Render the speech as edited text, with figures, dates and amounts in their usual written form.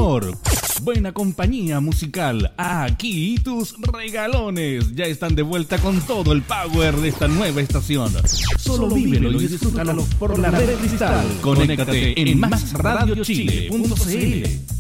humor, buena compañía musical. Aquí tus regalones ya están de vuelta con todo el power de esta nueva estación. Solo vívelo y disfrútalo por la red Cristal. Conéctate en másradiochile.cl.